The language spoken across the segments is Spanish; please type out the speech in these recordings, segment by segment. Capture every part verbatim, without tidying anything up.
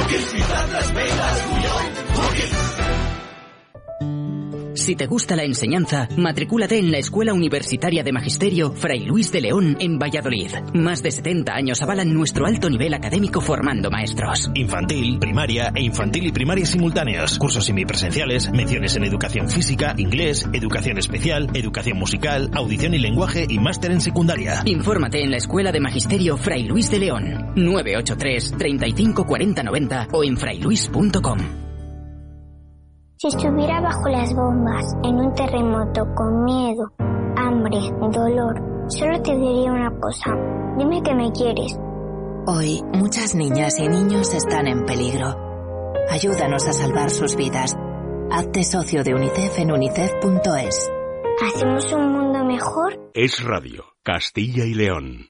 Si te gusta la enseñanza, matricúlate en la Escuela Universitaria de Magisterio Fray Luis de León en Valladolid. Más de setenta años avalan nuestro alto nivel académico formando maestros. Infantil, primaria e infantil y primaria simultáneos. Cursos semipresenciales, menciones en educación física, inglés, educación especial, educación musical, audición y lenguaje y máster en secundaria. Infórmate en la Escuela de Magisterio Fray Luis de León. nueve ocho tres, treinta y cinco, cuarenta, noventa o en frailuis punto com. Si estuviera bajo las bombas, en un terremoto, con miedo, hambre, dolor, solo te diría una cosa. Dime que me quieres. Hoy, muchas niñas y niños están en peligro. Ayúdanos a salvar sus vidas. Hazte socio de UNICEF en unicef punto es. ¿Hacemos un mundo mejor? Es Radio, Castilla y León.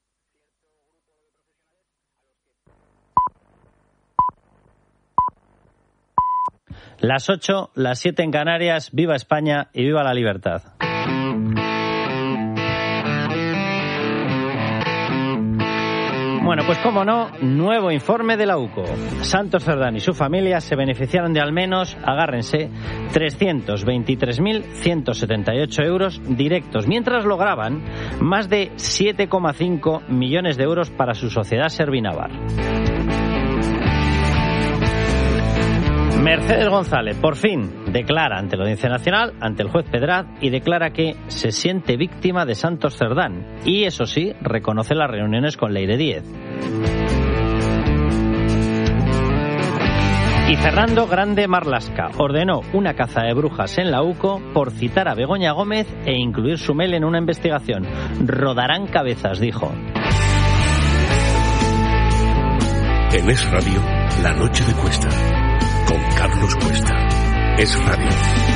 Las ocho, las siete en Canarias. Viva España y viva la libertad. Bueno, pues cómo no, nuevo informe de la U C O. Santos Cerdán y su familia se beneficiaron de al menos, agárrense, trescientos veintitrés mil ciento setenta y ocho euros directos, mientras lograban más de siete coma cinco millones de euros para su sociedad Servinavar. Mercedes González, por fin, declara ante la Audiencia Nacional, ante el juez Pedraz, y declara que se siente víctima de Santos Cerdán. Y, eso sí, reconoce las reuniones con Leire Díez. Y Fernando Grande Marlasca ordenó una caza de brujas en la U C O por citar a Begoña Gómez e incluir su mail en una investigación. Rodarán cabezas, dijo. En Es Radio, la noche de Cuesta. Con Carlos Cuesta. Es Radio.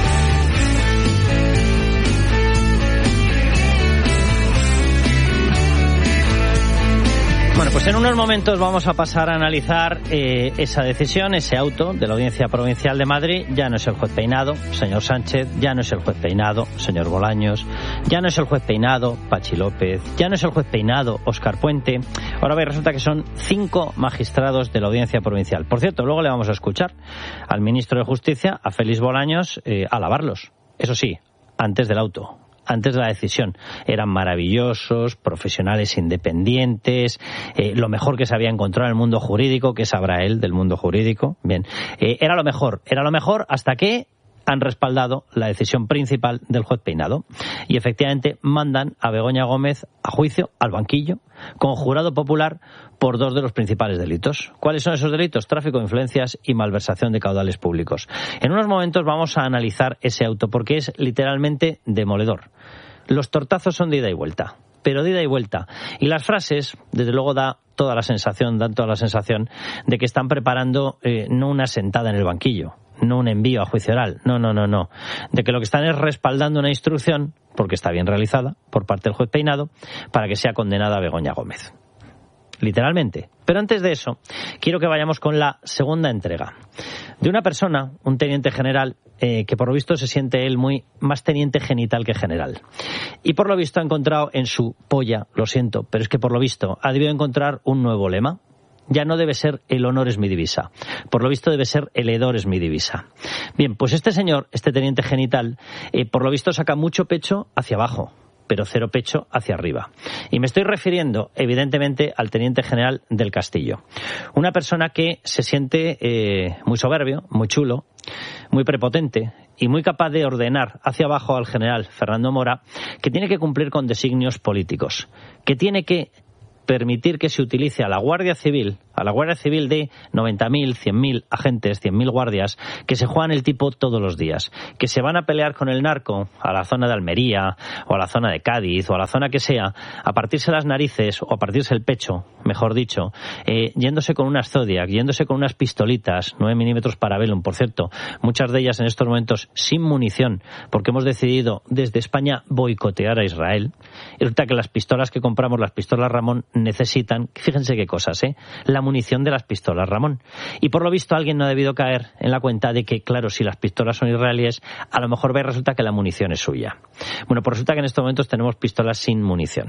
Bueno, pues en unos momentos vamos a pasar a analizar eh, esa decisión, ese auto de la Audiencia Provincial de Madrid. Ya no es el juez Peinado, señor Sánchez, ya no es el juez Peinado, señor Bolaños, ya no es el juez Peinado, Pachi López, ya no es el juez Peinado, Óscar Puente. Ahora ve, resulta que son cinco magistrados de la Audiencia Provincial. Por cierto, luego le vamos a escuchar al ministro de Justicia, a Félix Bolaños, eh, alabarlos. Eso sí, antes del auto. Antes de la decisión. Eran maravillosos, profesionales independientes, eh, lo mejor que se había encontrado en el mundo jurídico, que sabrá él del mundo jurídico. Bien, eh, era lo mejor, era lo mejor hasta que han respaldado la decisión principal del juez Peinado. Y efectivamente mandan a Begoña Gómez a juicio, al banquillo, con jurado popular por dos de los principales delitos. ¿Cuáles son esos delitos? Tráfico de influencias y malversación de caudales públicos. En unos momentos vamos a analizar ese auto porque es literalmente demoledor. Los tortazos son de ida y vuelta, pero de ida y vuelta. Y las frases, desde luego, da toda la sensación, dan toda la sensación de que están preparando eh, no una sentada en el banquillo, no un envío a juicio oral, no, no, no, no. De que lo que están es respaldando una instrucción, porque está bien realizada, por parte del juez Peinado, para que sea condenada Begoña Gómez. Literalmente. Pero antes de eso, quiero que vayamos con la segunda entrega. De una persona, un teniente general, eh, que por lo visto se siente él muy más teniente genital que general. Y por lo visto ha encontrado en su polla, lo siento, pero es que por lo visto ha debido encontrar un nuevo lema. Ya no debe ser el honor es mi divisa. Por lo visto debe ser el hedor es mi divisa. Bien, pues este señor, este teniente genital, eh, por lo visto saca mucho pecho hacia abajo, pero cero pecho hacia arriba. Y me estoy refiriendo, evidentemente, al teniente general del Castillo. Una persona que se siente eh, muy soberbio, muy chulo, muy prepotente y muy capaz de ordenar hacia abajo al general Fernando Mora, que tiene que cumplir con designios políticos, que tiene que permitir que se utilice a la Guardia Civil, a la Guardia Civil de noventa mil, cien mil agentes, cien mil guardias, que se juegan el tipo todos los días, que se van a pelear con el narco a la zona de Almería, o a la zona de Cádiz, o a la zona que sea, a partirse las narices, o a partirse el pecho, mejor dicho, eh, yéndose con unas Zodiac, yéndose con unas pistolitas, nueve milímetros Parabellum, por cierto, muchas de ellas en estos momentos sin munición, porque hemos decidido desde España boicotear a Israel. Y resulta que las pistolas que compramos, las pistolas Ramón, necesitan, fíjense qué cosas, ¿eh? La munición de las pistolas Ramón. Y por lo visto alguien no ha debido caer en la cuenta de que, claro, si las pistolas son israelíes, a lo mejor ve resulta que la munición es suya. Bueno, pues resulta que en estos momentos tenemos pistolas sin munición.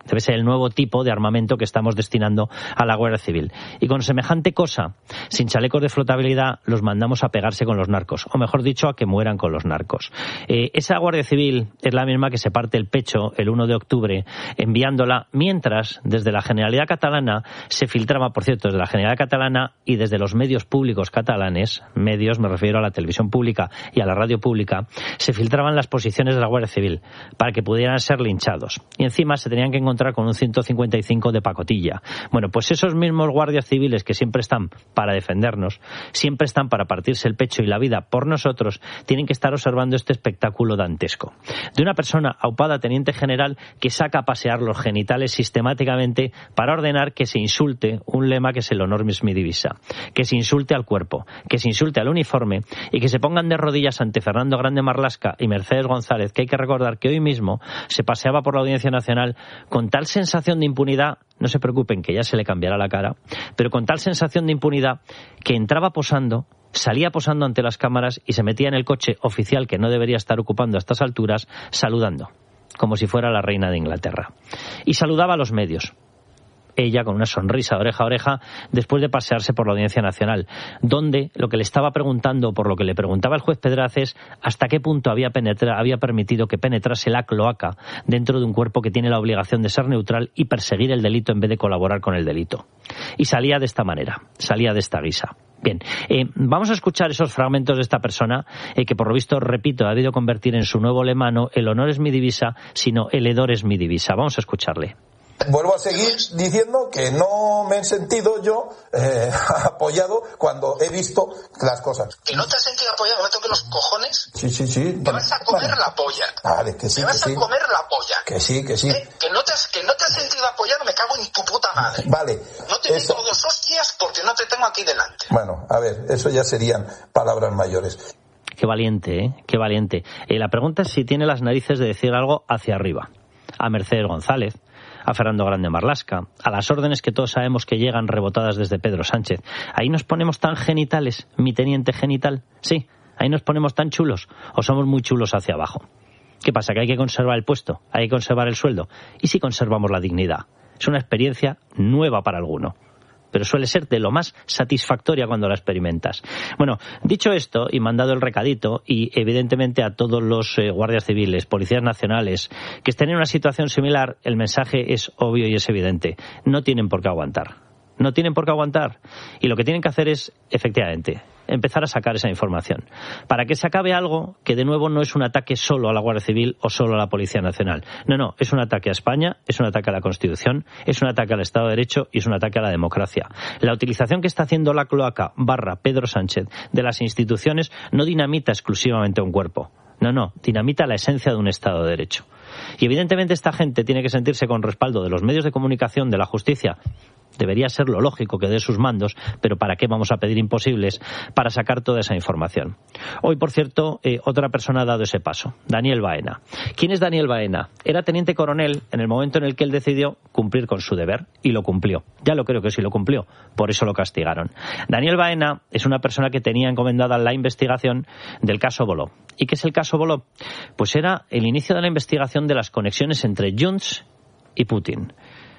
Debe ser el nuevo tipo de armamento que estamos destinando a la Guardia Civil. Y con semejante cosa, sin chalecos de flotabilidad, los mandamos a pegarse con los narcos. O mejor dicho, a que mueran con los narcos. Eh, esa Guardia Civil es la misma que se parte el pecho el uno de octubre enviándola, mientras desde la Generalidad Catalana se filtraba, por cierto, desde la Generalidad Catalana y desde los medios públicos catalanes, medios, me refiero a la televisión pública y a la radio pública, se filtraban las posiciones de la Guardia Civil para que pudieran ser linchados. Y encima se tenían que encontrar con un ciento cincuenta y cinco de pacotilla. Bueno, pues esos mismos guardias civiles que siempre están para defendernos, siempre están para partirse el pecho y la vida por nosotros, tienen que estar observando este espectáculo dantesco. De una persona aupada teniente general que saca a pasear los genitales sistemáticamente para ordenar que se insulte un lema que es el honor es mi divisa, que se insulte al cuerpo, que se insulte al uniforme y que se pongan de rodillas ante Fernando Grande Marlaska y Mercedes González, que hay que recordar que hoy mismo se paseaba por la Audiencia Nacional con tal sensación de impunidad, no se preocupen que ya se le cambiará la cara, pero con tal sensación de impunidad que entraba posando, salía posando ante las cámaras y se metía en el coche oficial que no debería estar ocupando a estas alturas, saludando, como si fuera la reina de Inglaterra. Y saludaba a los medios. Ella con una sonrisa de oreja a oreja después de pasearse por la Audiencia Nacional, donde lo que le estaba preguntando, por lo que le preguntaba el juez Pedraz, es hasta qué punto había, penetra, había permitido que penetrase la cloaca dentro de un cuerpo que tiene la obligación de ser neutral y perseguir el delito en vez de colaborar con el delito. Y salía de esta manera, salía de esta guisa. Bien, eh, vamos a escuchar esos fragmentos de esta persona eh, que por lo visto, repito, ha debido convertir en su nuevo lema no el honor es mi divisa, sino el hedor es mi divisa. Vamos a escucharle. Vuelvo a seguir diciendo que no me he sentido yo eh, apoyado cuando he visto las cosas. ¿Que no te has sentido apoyado? ¿Me toques los cojones? Sí, sí, sí. Te vas a comer vale. la polla. Vale, que sí, Te vas que a sí. comer la polla. Que sí, que sí. ¿Eh? Que, no te has, que no te has sentido apoyado, me cago en tu puta madre. Vale. No te eso... meto dos hostias porque no te tengo aquí delante. Bueno, a ver, eso ya serían palabras mayores. Qué valiente, ¿eh? Qué valiente. Eh, la pregunta es si tiene las narices de decir algo hacia arriba. A Mercedes González, a Fernando Grande Marlaska, a las órdenes que todos sabemos que llegan rebotadas desde Pedro Sánchez. Ahí nos ponemos tan genitales, mi teniente genital. Sí, ahí nos ponemos tan chulos o somos muy chulos hacia abajo. ¿Qué pasa? ¿Que hay que conservar el puesto? ¿Hay que conservar el sueldo? ¿Y si conservamos la dignidad? Es una experiencia nueva para alguno, pero suele ser de lo más satisfactoria cuando la experimentas. Bueno, dicho esto y mandado el recadito, y evidentemente a todos los eh, guardias civiles, policías nacionales, que estén en una situación similar, el mensaje es obvio y es evidente. No tienen por qué aguantar. No tienen por qué aguantar. Y lo que tienen que hacer es, efectivamente, empezar a sacar esa información. Para que se acabe algo que, de nuevo, no es un ataque solo a la Guardia Civil o solo a la Policía Nacional. No, no, es un ataque a España, es un ataque a la Constitución, es un ataque al Estado de Derecho y es un ataque a la democracia. La utilización que está haciendo la cloaca barra Pedro Sánchez de las instituciones no dinamita exclusivamente un cuerpo. No, no, dinamita la esencia de un Estado de Derecho. Y evidentemente esta gente tiene que sentirse con respaldo de los medios de comunicación, de la justicia. Debería ser lo lógico que dé sus mandos, pero ¿para qué vamos a pedir imposibles para sacar toda esa información? Hoy, por cierto, eh, otra persona ha dado ese paso, Daniel Baena. ¿Quién es Daniel Baena? Era teniente coronel en el momento en el que él decidió cumplir con su deber, y lo cumplió. Ya lo creo que sí lo cumplió, por eso lo castigaron. Daniel Baena es una persona que tenía encomendada la investigación del caso Boló. ¿Y qué es el caso Boló? Pues era el inicio de la investigación de las conexiones entre Junts y Putin.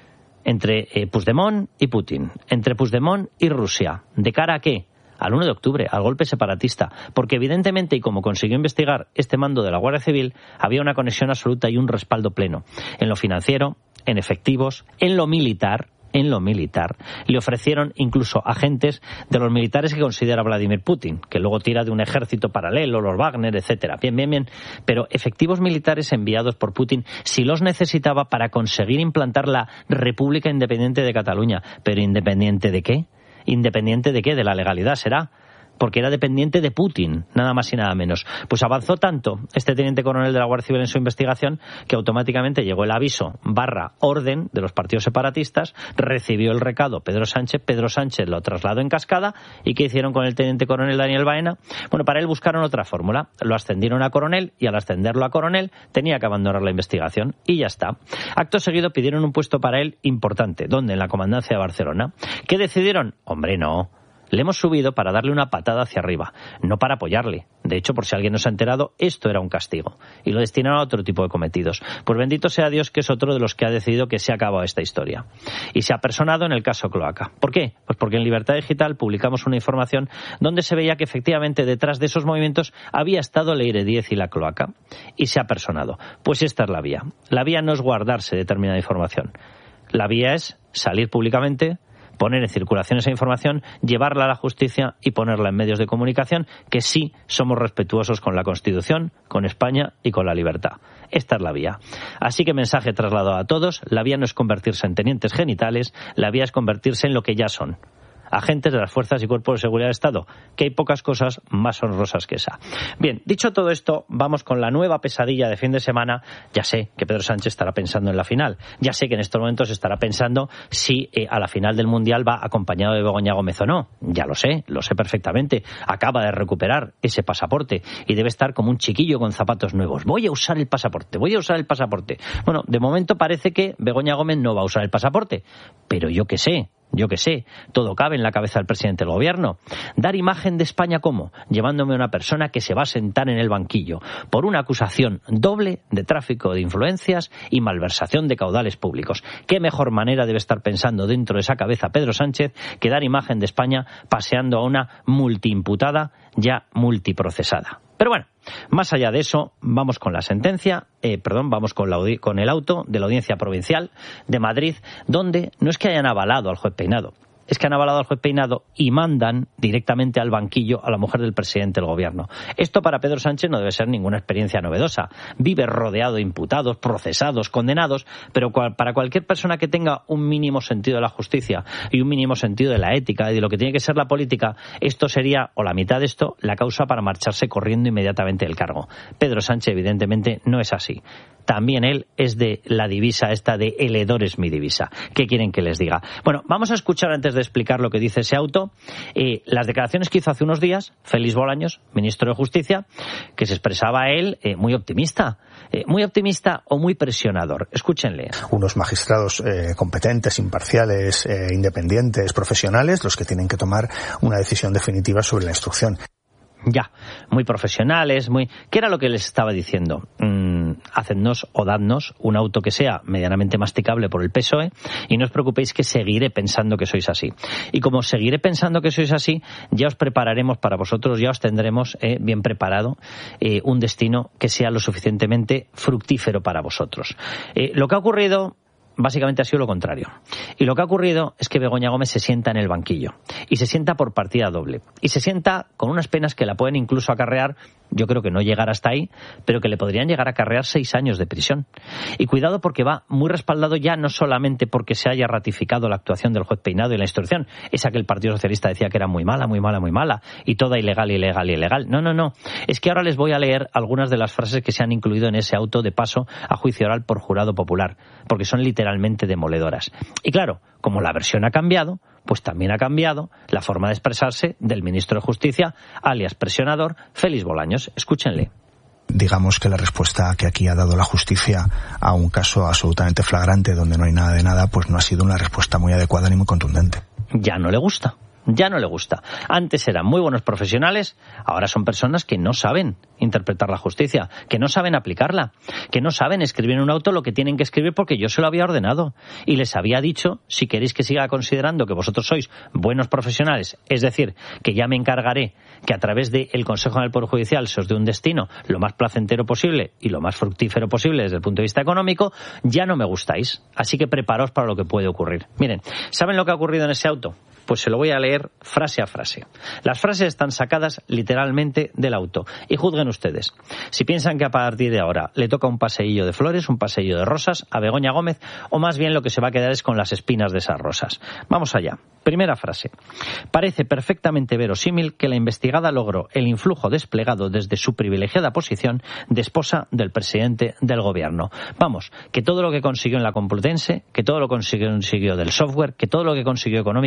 Entre eh, Puigdemont y Putin, entre Puigdemont y Rusia. ¿De cara a qué? Al uno de octubre, al golpe separatista. Porque evidentemente, y como consiguió investigar este mando de la Guardia Civil, había una conexión absoluta y un respaldo pleno. En lo financiero, en efectivos, en lo militar, en lo militar, le ofrecieron incluso agentes de los militares que considera Vladimir Putin, que luego tira de un ejército paralelo, los Wagner, etcétera. Bien, bien, bien. Pero efectivos militares enviados por Putin si los necesitaba para conseguir implantar la República Independiente de Cataluña. ¿Pero independiente de qué? ¿Independiente de qué? De la legalidad será. Porque era dependiente de Putin, nada más y nada menos. Pues avanzó tanto este teniente coronel de la Guardia Civil en su investigación que automáticamente llegó el aviso barra orden de los partidos separatistas, recibió el recado Pedro Sánchez, Pedro Sánchez lo trasladó en cascada. ¿Y qué hicieron con el teniente coronel Daniel Baena? Bueno, para él buscaron otra fórmula. Lo ascendieron a coronel y al ascenderlo a coronel tenía que abandonar la investigación y ya está. Acto seguido pidieron un puesto para él importante. ¿Dónde? En la comandancia de Barcelona. ¿Qué decidieron? Hombre, no. Le hemos subido para darle una patada hacia arriba, no para apoyarle. De hecho, por si alguien no se ha enterado, esto era un castigo. Y lo destinaron a otro tipo de cometidos. Pues bendito sea Dios que es otro de los que ha decidido que se ha acabado esta historia. Y se ha personado en el caso Cloaca. ¿Por qué? Pues porque en Libertad Digital publicamos una información donde se veía que efectivamente detrás de esos movimientos había estado Leire Díez y la Cloaca. Y se ha personado. Pues esta es la vía. La vía no es guardarse determinada información. La vía es salir públicamente, poner en circulación esa información, llevarla a la justicia y ponerla en medios de comunicación que sí somos respetuosos con la Constitución, con España y con la libertad. Esta es la vía. Así que mensaje trasladado a todos, la vía no es convertirse en tenientes genitales, la vía es convertirse en lo que ya son. Agentes de las fuerzas y cuerpos de seguridad del Estado, que hay pocas cosas más honrosas que esa. Bien, dicho todo esto, vamos con la nueva pesadilla de fin de semana. Ya sé que Pedro Sánchez estará pensando en la final. Ya sé que en estos momentos estará pensando si eh, a la final del Mundial va acompañado de Begoña Gómez o no. Ya lo sé, lo sé perfectamente. Acaba de recuperar ese pasaporte y debe estar como un chiquillo con zapatos nuevos. Voy a usar el pasaporte, voy a usar el pasaporte. Bueno, de momento parece que Begoña Gómez no va a usar el pasaporte, pero yo qué sé. Yo qué sé, todo cabe en la cabeza del presidente del gobierno. Dar imagen de España ¿cómo? Llevándome a una persona que se va a sentar en el banquillo por una acusación doble de tráfico de influencias y malversación de caudales públicos. ¿Qué mejor manera debe estar pensando dentro de esa cabeza Pedro Sánchez que dar imagen de España paseando a una multiimputada ya multiprocesada? Pero bueno, más allá de eso, vamos con la sentencia, eh, perdón, vamos con, la, con el auto de la Audiencia Provincial de Madrid, donde no es que hayan avalado al juez Peinado, es que han avalado al juez Peinado y mandan directamente al banquillo a la mujer del presidente del gobierno. Esto para Pedro Sánchez no debe ser ninguna experiencia novedosa. Vive rodeado de imputados, procesados, condenados, pero cual, para cualquier persona que tenga un mínimo sentido de la justicia y un mínimo sentido de la ética y de lo que tiene que ser la política, esto sería, o la mitad de esto, la causa para marcharse corriendo inmediatamente del cargo. Pedro Sánchez evidentemente no es así. También él es de la divisa esta de el hedor es mi divisa. ¿Qué quieren que les diga? Bueno, vamos a escuchar antes de explicar lo que dice ese auto, eh, las declaraciones que hizo hace unos días Félix Bolaños, ministro de Justicia, que se expresaba él eh, muy optimista, eh, muy optimista o muy presionador. Escúchenle. Unos magistrados eh, competentes, imparciales, eh, independientes, profesionales, los que tienen que tomar una decisión definitiva sobre la instrucción. Ya, muy profesionales, muy... ¿Qué era lo que les estaba diciendo? Mm, hacednos o dadnos un auto que sea medianamente masticable por el P S O E y no os preocupéis que seguiré pensando que sois así. Y como seguiré pensando que sois así, ya os prepararemos para vosotros, ya os tendremos eh, bien preparado eh, un destino que sea lo suficientemente fructífero para vosotros. Eh, lo que ha ocurrido... Básicamente ha sido lo contrario. Y lo que ha ocurrido es que Begoña Gómez se sienta en el banquillo. Y se sienta por partida doble. Y se sienta con unas penas que la pueden incluso acarrear, yo creo que no llegar hasta ahí, pero que le podrían llegar a acarrear seis años de prisión. Y cuidado porque va muy respaldado ya no solamente porque se haya ratificado la actuación del juez Peinado y la instrucción, esa que el Partido Socialista decía que era muy mala, muy mala, muy mala, y toda ilegal, ilegal, ilegal. No, no, no. Es que ahora les voy a leer algunas de las frases que se han incluido en ese auto de paso a juicio oral por jurado popular, porque son literalmente realmente demoledoras. Y claro, como la versión ha cambiado, pues también ha cambiado la forma de expresarse del ministro de Justicia, alias presionador, Félix Bolaños. Escúchenle. Digamos que la respuesta que aquí ha dado la justicia a un caso absolutamente flagrante donde no hay nada de nada, pues no ha sido una respuesta muy adecuada ni muy contundente. Ya no le gusta. Ya no le gusta. Antes eran muy buenos profesionales, ahora son personas que no saben interpretar la justicia, que no saben aplicarla, que no saben escribir en un auto lo que tienen que escribir porque yo se lo había ordenado y les había dicho, si queréis que siga considerando que vosotros sois buenos profesionales, es decir, que ya me encargaré que a través del Consejo del Poder Judicial se os dé un destino lo más placentero posible y lo más fructífero posible desde el punto de vista económico, ya no me gustáis. Así que preparaos para lo que puede ocurrir. Miren, ¿saben lo que ha ocurrido en ese auto? Pues se lo voy a leer frase a frase. Las frases están sacadas literalmente del auto. Y juzguen ustedes. Si piensan que a partir de ahora le toca un paseillo de flores, un paseillo de rosas a Begoña Gómez, o más bien lo que se va a quedar es con las espinas de esas rosas. Vamos allá. Primera frase. Parece perfectamente verosímil que la investigada logró el influjo desplegado desde su privilegiada posición de esposa del presidente del gobierno. Vamos, que todo lo que consiguió en la Complutense, que todo lo que consiguió del software, que todo lo que consiguió económicamente,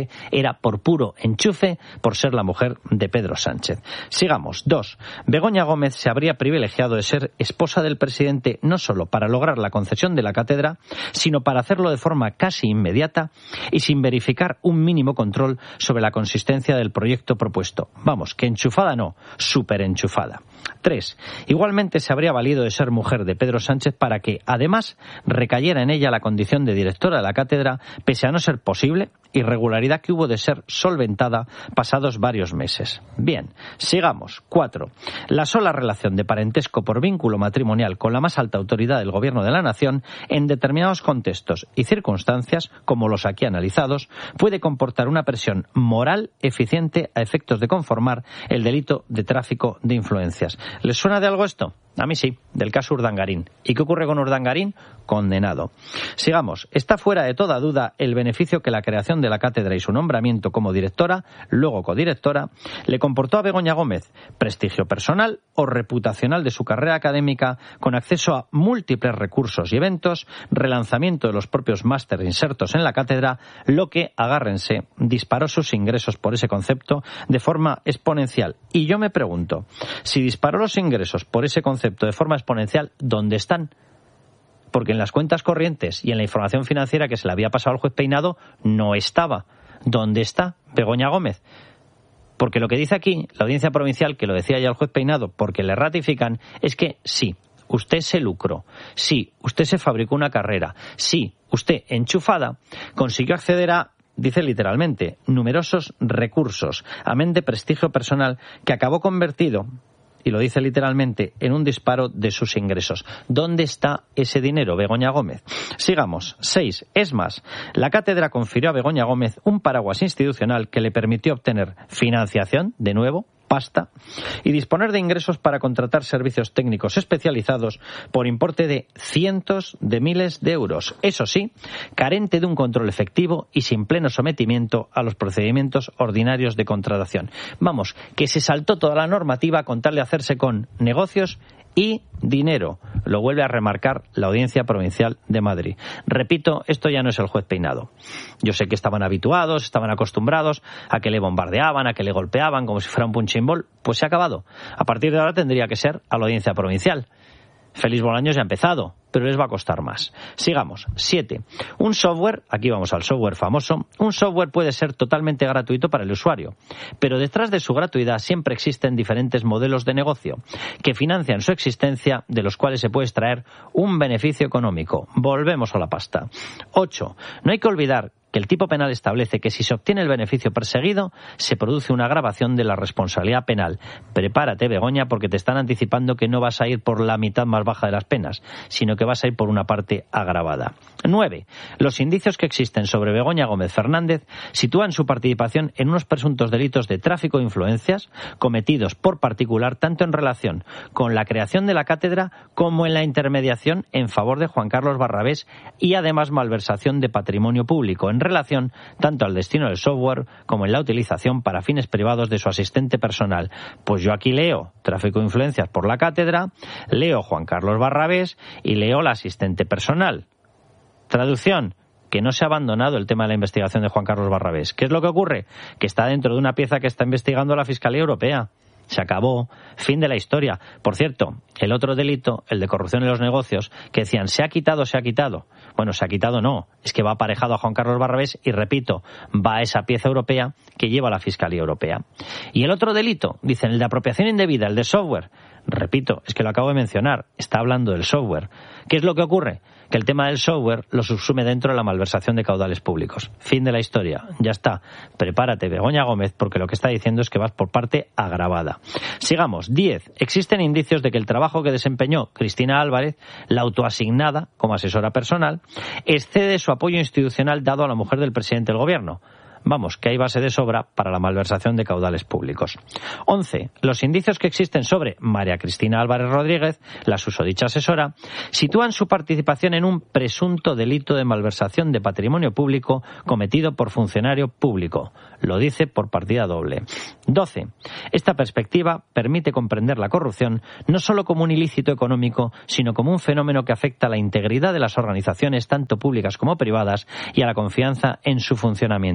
Madre era por puro enchufe por ser la mujer de Pedro Sánchez. Sigamos. Dos. Begoña Gómez se habría privilegiado de ser esposa del presidente no solo para lograr la concesión de la cátedra, sino para hacerlo de forma casi inmediata y sin verificar un mínimo control sobre la consistencia del proyecto propuesto. Vamos, que enchufada no, súper enchufada. Tres. Igualmente se habría valido de ser mujer de Pedro Sánchez para que, además, recayera en ella la condición de directora de la cátedra, pese a no ser posible, irregularidad que hubo de ser solventada pasados varios meses. Bien, sigamos. Cuatro. La sola relación de parentesco por vínculo matrimonial con la más alta autoridad del Gobierno de la Nación, en determinados contextos y circunstancias, como los aquí analizados, puede comportar una presión moral eficiente a efectos de conformar el delito de tráfico de influencias. ¿Les suena de algo esto? A mí sí, del caso Urdangarín. ¿Y qué ocurre con Urdangarín? Condenado. Sigamos. Está fuera de toda duda el beneficio que la creación de la cátedra y su nombramiento como directora, luego codirectora, le comportó a Begoña Gómez, prestigio personal o reputacional de su carrera académica, con acceso a múltiples recursos y eventos, relanzamiento de los propios máster insertos en la cátedra, lo que, agárrense, disparó sus ingresos por ese concepto de forma exponencial. Y yo me pregunto, si disparó los ingresos por ese concepto de forma exponencial, ¿dónde están? Porque en las cuentas corrientes y en la información financiera que se le había pasado al juez Peinado no estaba. ¿Dónde está Begoña Gómez? Porque lo que dice aquí la Audiencia Provincial, que lo decía ya el juez Peinado, porque le ratifican, es que sí, usted se lucró, sí, usted se fabricó una carrera, sí, usted, enchufada, consiguió acceder a, dice literalmente, numerosos recursos, amén de prestigio personal, que acabó convertido, y lo dice literalmente, en un disparo de sus ingresos. ¿Dónde está ese dinero, Begoña Gómez? Sigamos. Seis. Es más, la cátedra confirió a Begoña Gómez un paraguas institucional que le permitió obtener financiación, de nuevo, pasta, y disponer de ingresos para contratar servicios técnicos especializados por importe de cientos de miles de euros. Eso sí, carente de un control efectivo y sin pleno sometimiento a los procedimientos ordinarios de contratación. Vamos, que se saltó toda la normativa con tal de hacerse con negocios y dinero. Lo vuelve a remarcar la Audiencia Provincial de Madrid. Repito, esto ya no es el juez Peinado. Yo sé que estaban habituados, estaban acostumbrados a que le bombardeaban, a que le golpeaban como si fuera un punching ball. Pues se ha acabado. A partir de ahora tendría que ser a la Audiencia Provincial. Félix Bolaños ya ha empezado, pero les va a costar más. Sigamos. Siete. Un software, aquí vamos al software famoso, un software puede ser totalmente gratuito para el usuario, pero detrás de su gratuidad siempre existen diferentes modelos de negocio que financian su existencia, de los cuales se puede extraer un beneficio económico. Volvemos a la pasta. Ocho. No hay que olvidar que el tipo penal establece que si se obtiene el beneficio perseguido, se produce una agravación de la responsabilidad penal. Prepárate, Begoña, porque te están anticipando que no vas a ir por la mitad más baja de las penas, sino que vas a ir por una parte agravada. Nueve. Los indicios que existen sobre Begoña Gómez Fernández sitúan su participación en unos presuntos delitos de tráfico de influencias cometidos por particular tanto en relación con la creación de la cátedra como en la intermediación en favor de Juan Carlos Barrabés y además malversación de patrimonio público en relación tanto al destino del software como en la utilización para fines privados de su asistente personal. Pues yo aquí leo tráfico de influencias por la cátedra, leo Juan Carlos Barrabés y leo la asistente personal. Traducción: que no se ha abandonado el tema de la investigación de Juan Carlos Barrabés. ¿Qué es lo que ocurre? Que está dentro de una pieza que está investigando la Fiscalía Europea. Se acabó. Fin de la historia. Por cierto, el otro delito, el de corrupción en los negocios, que decían, ¿se ha quitado, se ha quitado? Bueno, se ha quitado no. Es que va aparejado a Juan Carlos Barrabés y, repito, va a esa pieza europea que lleva la Fiscalía Europea. Y el otro delito, dicen, el de apropiación indebida, el de software. Repito, es que lo acabo de mencionar. Está hablando del software. ¿Qué es lo que ocurre? Que el tema del software lo subsume dentro de la malversación de caudales públicos. Fin de la historia. Ya está. Prepárate, Begoña Gómez, porque lo que está diciendo es que vas por parte agravada. Sigamos. Diez. Existen indicios de que el trabajo que desempeñó Cristina Álvarez, la autoasignada como asesora personal, excede su apoyo institucional dado a la mujer del presidente del gobierno. Vamos, que hay base de sobra para la malversación de caudales públicos. Once. Los indicios que existen sobre María Cristina Álvarez Rodríguez, la susodicha asesora, sitúan su participación en un presunto delito de malversación de patrimonio público cometido por funcionario público. Lo dice por partida doble. Doce. Esta perspectiva permite comprender la corrupción no solo como un ilícito económico, sino como un fenómeno que afecta a la integridad de las organizaciones, tanto públicas como privadas, y a la confianza en su funcionamiento.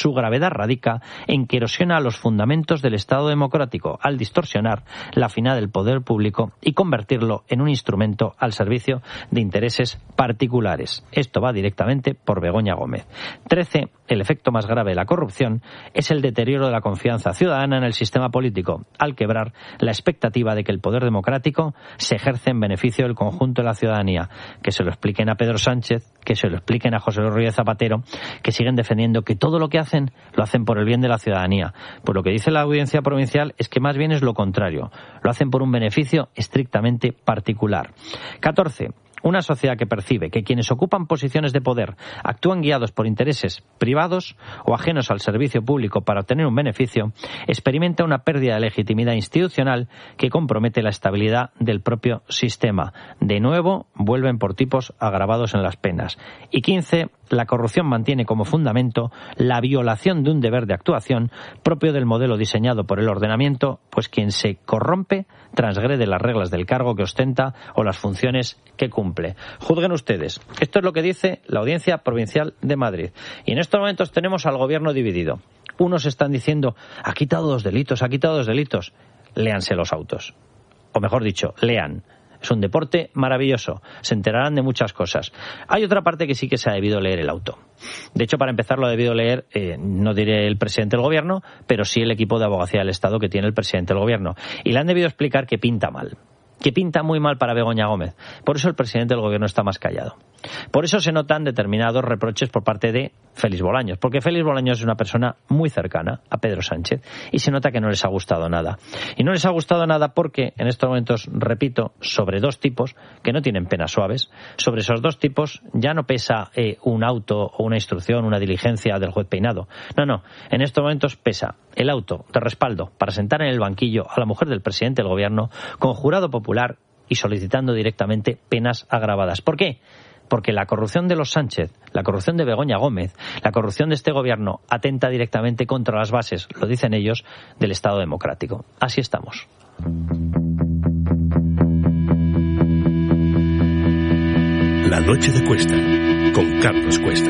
Su gravedad radica en que erosiona los fundamentos del Estado democrático al distorsionar la finalidad del poder público y convertirlo en un instrumento al servicio de intereses particulares. Esto va directamente por Begoña Gómez. trece. El efecto más grave de la corrupción es el deterioro de la confianza ciudadana en el sistema político, al quebrar la expectativa de que el poder democrático se ejerce en beneficio del conjunto de la ciudadanía. Que se lo expliquen a Pedro Sánchez, que se lo expliquen a José Luis Rodríguez Zapatero, que siguen defendiendo que todo lo que hacen lo hacen por el bien de la ciudadanía. Pues lo que dice la Audiencia Provincial es que más bien es lo contrario. Lo hacen por un beneficio estrictamente particular. catorce. Una sociedad que percibe que quienes ocupan posiciones de poder actúan guiados por intereses privados o ajenos al servicio público para obtener un beneficio, experimenta una pérdida de legitimidad institucional que compromete la estabilidad del propio sistema. De nuevo, vuelven por tipos agravados en las penas. Y quince. La corrupción mantiene como fundamento la violación de un deber de actuación propio del modelo diseñado por el ordenamiento, pues quien se corrompe transgrede las reglas del cargo que ostenta o las funciones que cumple. Juzguen ustedes. Esto es lo que dice la Audiencia Provincial de Madrid. Y en estos momentos tenemos al gobierno dividido. Unos están diciendo, ha quitado dos delitos, ha quitado dos delitos. Léanse los autos. O mejor dicho, lean. Es un deporte maravilloso. Se enterarán de muchas cosas. Hay otra parte que sí que se ha debido leer el auto. De hecho, para empezar, lo ha debido leer, eh, no diré el presidente del gobierno, pero sí el equipo de abogacía del Estado que tiene el presidente del gobierno. Y le han debido explicar que pinta mal. Que pinta muy mal para Begoña Gómez. Por eso el presidente del gobierno está más callado. Por eso se notan determinados reproches por parte de Félix Bolaños, porque Félix Bolaños es una persona muy cercana a Pedro Sánchez y se nota que no les ha gustado nada. Y no les ha gustado nada porque en estos momentos, repito, sobre dos tipos que no tienen penas suaves, sobre esos dos tipos ya no pesa eh, un auto o una instrucción, una diligencia del juez Peinado. No, no, en estos momentos pesa el auto de respaldo para sentar en el banquillo a la mujer del presidente del gobierno con jurado popular y solicitando directamente penas agravadas. ¿Por qué? Porque la corrupción de los Sánchez, la corrupción de Begoña Gómez, la corrupción de este gobierno atenta directamente contra las bases, lo dicen ellos, del Estado democrático. Así estamos. La noche de Cuesta, con Carlos Cuesta.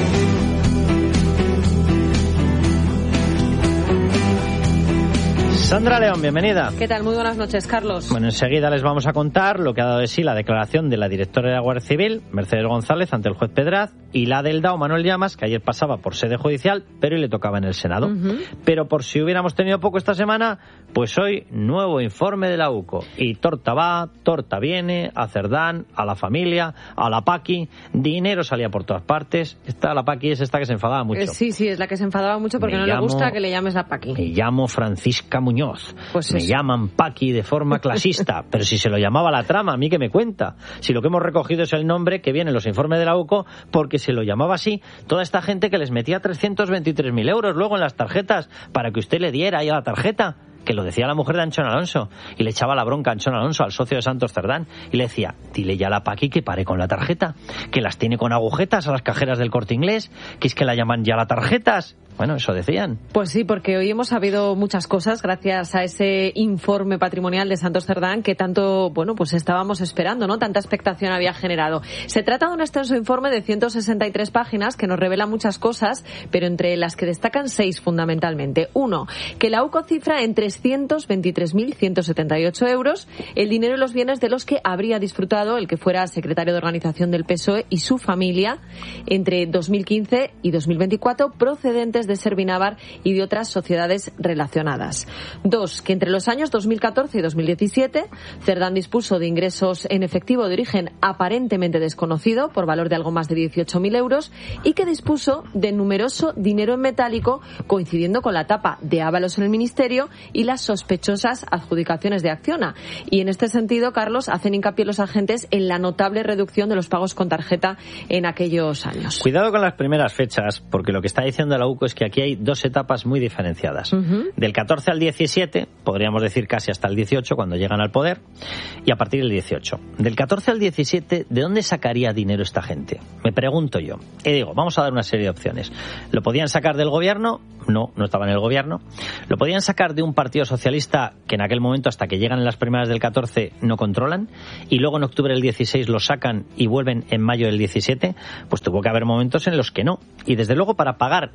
Sandra León, bienvenida. ¿Qué tal? Muy buenas noches, Carlos. Bueno, enseguida les vamos a contar lo que ha dado de sí la declaración de la directora de la Guardia Civil, Mercedes González, ante el juez Pedraz, y la del D A O, Manuel Llamas, que ayer pasaba por sede judicial, pero hoy le tocaba en el Senado. Uh-huh. Pero por si hubiéramos tenido poco esta semana, pues hoy nuevo informe de la U C O. Y torta va, torta viene, a Cerdán, a la familia, a la Paqui, dinero salía por todas partes. Esta, la Paqui es esta que se enfadaba mucho. Eh, sí, sí, es la que se enfadaba mucho porque me no llamo, le gusta que le llames la Paqui. Me llamo Francisca Muñoz. Pues me eso. llaman Paqui de forma clasista, pero si se lo llamaba la trama, a mí que me cuenta. Si lo que hemos recogido es el nombre que viene en los informes de la U C O, porque se lo llamaba así toda esta gente que les metía trescientos veintitrés mil euros luego en las tarjetas para que usted le diera ahí a la tarjeta, que lo decía la mujer de Anchón Alonso, y le echaba la bronca a Anchón Alonso, al socio de Santos Cerdán, y le decía, dile ya a la Paqui que pare con la tarjeta, que las tiene con agujetas a las cajeras del Corte Inglés, que es que la llaman ya las tarjetas. Bueno, eso decían. Pues sí, porque hoy hemos sabido muchas cosas gracias a ese informe patrimonial de Santos Cerdán que tanto, bueno, pues estábamos esperando, ¿no? Tanta expectación había generado. Se trata de un extenso informe de ciento sesenta y tres páginas que nos revela muchas cosas, pero entre las que destacan seis fundamentalmente. Uno, que la U C O cifra en trescientos veintitrés mil ciento setenta y ocho euros el dinero y los bienes de los que habría disfrutado el que fuera secretario de organización del P S O E y su familia entre dos mil quince y dos mil veinticuatro, procedentes de Servinavar y de otras sociedades relacionadas. Dos, que entre los años dos mil catorce y dos mil diecisiete, Cerdán dispuso de ingresos en efectivo de origen aparentemente desconocido, por valor de algo más de dieciocho mil euros, y que dispuso de numeroso dinero en metálico, coincidiendo con la etapa de Ábalos en el Ministerio y las sospechosas adjudicaciones de Acciona. Y en este sentido, Carlos, hacen hincapié los agentes en la notable reducción de los pagos con tarjeta en aquellos años. Cuidado con las primeras fechas, porque lo que está diciendo la U C O es que aquí hay dos etapas muy diferenciadas. Uh-huh. Del catorce al diecisiete, podríamos decir casi hasta el dieciocho, cuando llegan al poder, y a partir del dieciocho. Del catorce al diecisiete, ¿de dónde sacaría dinero esta gente? Me pregunto yo. Y digo, vamos a dar una serie de opciones. ¿Lo podían sacar del gobierno? No, no estaba en el gobierno. ¿Lo podían sacar de un partido socialista que en aquel momento, hasta que llegan en las primeras del catorce, no controlan? Y luego en octubre del dieciséis lo sacan y vuelven en mayo del diecisiete. Pues tuvo que haber momentos en los que no. Y desde luego, para pagar el ascenso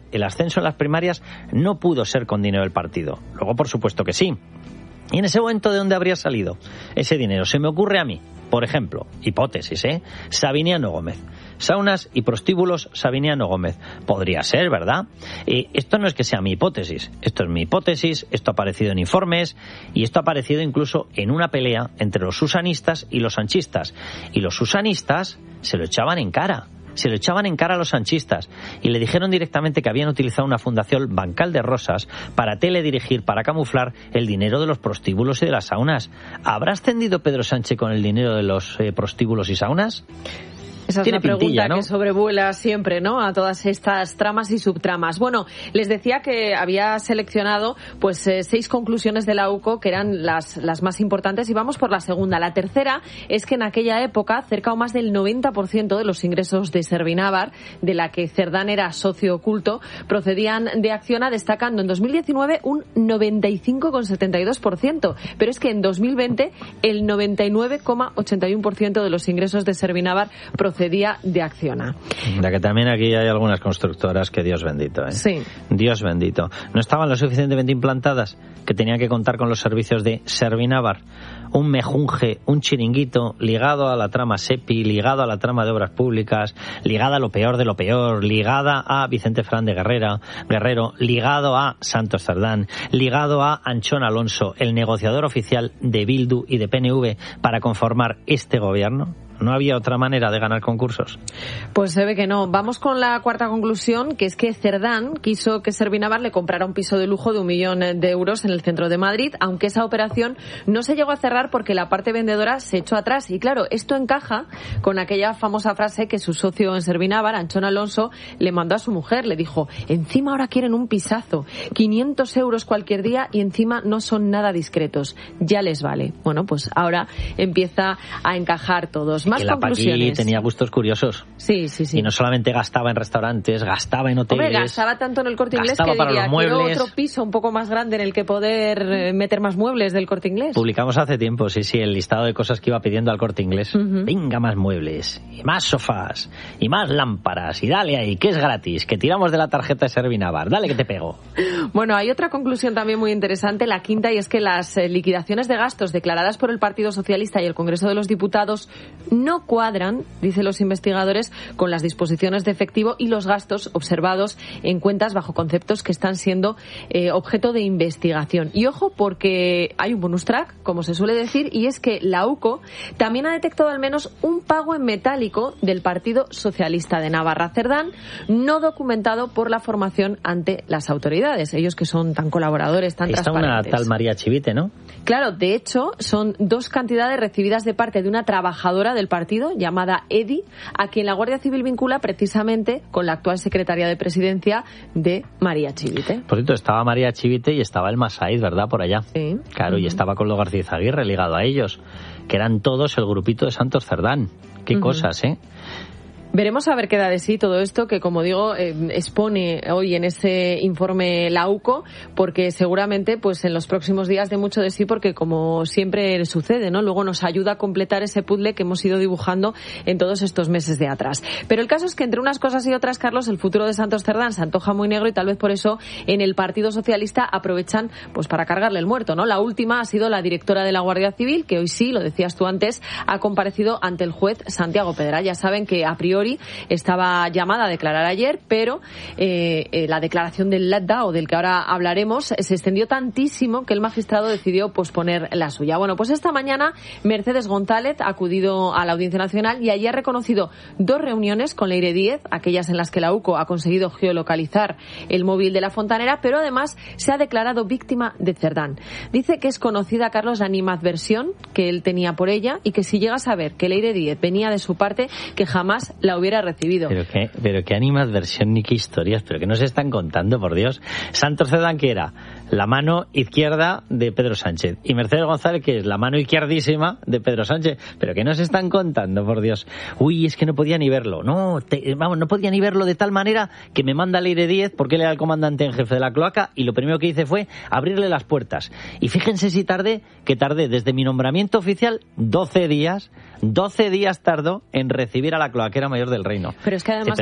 ascenso en las primarias no pudo ser con dinero del partido. Luego, por supuesto que sí. ¿Y en ese momento de dónde habría salido ese dinero? Se me ocurre a mí, por ejemplo, hipótesis, ¿eh? Sabiniano Gómez. Saunas y prostíbulos Sabiniano Gómez. Podría ser, ¿verdad? Eh, esto no es que sea mi hipótesis. Esto es mi hipótesis, esto ha aparecido en informes y esto ha aparecido incluso en una pelea entre los susanistas y los sanchistas. Y los susanistas se lo echaban en cara. Se lo echaban en cara a los sanchistas y le dijeron directamente que habían utilizado una fundación Bancal de Rosas para teledirigir, para camuflar el dinero de los prostíbulos y de las saunas. ¿Habrá ascendido Pedro Sánchez con el dinero de los eh, prostíbulos y saunas? Esa es Tiene una pregunta pintilla, ¿no? que sobrevuela siempre, ¿no?, a todas estas tramas y subtramas. Bueno, les decía que había seleccionado pues eh, seis conclusiones de la U C O que eran las, las más importantes y vamos por la segunda. La tercera es que en aquella época cerca o más del noventa por ciento de los ingresos de Servinávar, de la que Cerdán era socio oculto, procedían de Acciona, destacando en dos mil diecinueve un noventa y cinco coma setenta y dos por ciento. Pero es que en dos mil veinte el noventa y nueve coma ochenta y uno por ciento de los ingresos de Servinávar procedían procedía de Acciona. Ya que también aquí hay algunas constructoras que Dios bendito, ¿eh? Sí. Dios bendito. No estaban lo suficientemente implantadas que tenían que contar con los servicios de Servinávar. Un mejunje, un chiringuito ligado a la trama SEPI, ligado a la trama de obras públicas, ligada a lo peor de lo peor, ligada a Vicente Fran de Guerrera, Guerrero, ligado a Santos Cerdán, ligado a Anchón Alonso, el negociador oficial de Bildu y de P N V para conformar este gobierno. ¿No había otra manera de ganar concursos? Pues se ve que no. Vamos con la cuarta conclusión, que es que Cerdán quiso que Servinávar le comprara un piso de lujo de un millón de euros en el centro de Madrid, aunque esa operación no se llegó a cerrar porque la parte vendedora se echó atrás. Y claro, esto encaja con aquella famosa frase que su socio en Servinávar, Anchón Alonso, le mandó a su mujer. Le dijo, encima ahora quieren un pisazo, quinientos euros cualquier día y encima no son nada discretos. Ya les vale. Bueno, pues ahora empieza a encajar todos. Más que la conclusiones. Paqui tenía gustos curiosos. Sí, sí, sí. Y no solamente gastaba en restaurantes, gastaba en hoteles. Hombre, gastaba tanto en el Corte Inglés gastaba que para diría, los muebles. quiero otro piso un poco más grande en el que poder eh, meter más muebles del Corte Inglés. Publicamos hace tiempo, sí, sí, el listado de cosas que iba pidiendo al Corte Inglés. Uh-huh. Venga, más muebles, y más sofás, y más lámparas, y dale ahí, que es gratis, que tiramos de la tarjeta de Servinávar, dale que te pego. Bueno, hay otra conclusión también muy interesante, la quinta, y es que las eh, liquidaciones de gastos declaradas por el Partido Socialista y el Congreso de los Diputados no cuadran, dicen los investigadores, con las disposiciones de efectivo y los gastos observados en cuentas bajo conceptos que están siendo eh, objeto de investigación. Y ojo, porque hay un bonus track, como se suele decir, y es que la U C O también ha detectado al menos un pago en metálico del Partido Socialista de Navarra, Cerdán, no documentado por la formación ante las autoridades, ellos que son tan colaboradores, tan Está transparentes. una tal María Chivite, ¿no? Claro, de hecho, son dos cantidades recibidas de parte de una trabajadora del partido llamada Edi, a quien la Guardia Civil vincula precisamente con la actual secretaria de Presidencia de María Chivite. Por cierto, estaba María Chivite y estaba el Masaid, ¿verdad? Por allá. Sí. Claro, uh-huh. Y estaba Coldo García Izaguirre ligado a ellos, que eran todos el grupito de Santos Cerdán. Qué uh-huh. cosas, ¿eh? Veremos a ver qué da de sí todo esto que, como digo, eh, expone hoy en ese informe la U C O, porque seguramente pues en los próximos días dé mucho de sí, porque como siempre sucede, ¿no? Luego nos ayuda a completar ese puzzle que hemos ido dibujando en todos estos meses de atrás. Pero el caso es que entre unas cosas y otras, Carlos, el futuro de Santos Cerdán se antoja muy negro y tal vez por eso en el Partido Socialista aprovechan pues para cargarle el muerto, ¿no? La última ha sido la directora de la Guardia Civil, que hoy sí, lo decías tú antes, ha comparecido ante el juez Santiago Pedra. Ya saben que a priori estaba llamada a declarar ayer, pero eh, eh, la declaración del letdown, del que ahora hablaremos, se extendió tantísimo que el magistrado decidió posponer la suya. Bueno, pues esta mañana Mercedes González ha acudido a la Audiencia Nacional y allí ha reconocido dos reuniones con Leire Díez, aquellas en las que la U C O ha conseguido geolocalizar el móvil de la fontanera, pero además se ha declarado víctima de Cerdán. Dice que es conocida, Carlos, la animadversión que él tenía por ella y que si llega a saber que Leire Díez venía de su parte, que jamás la hubiera recibido. Pero qué, pero qué animadversión ni qué historias, pero que nos están contando, por Dios. Santos Cerdán, que era la mano izquierda de Pedro Sánchez, y Mercedes González, que es la mano izquierdísima de Pedro Sánchez, pero que nos están contando, por Dios. Uy, es que no podía ni verlo, no, te, vamos, no podía ni verlo de tal manera que me manda Leire Díez, porque él era el comandante en jefe de la cloaca, y lo primero que hice fue abrirle las puertas. Y fíjense si tardé, que tardé desde mi nombramiento oficial doce días, doce días tardó en recibir a la cloaquera mayor del reino. Pero es que además, sí,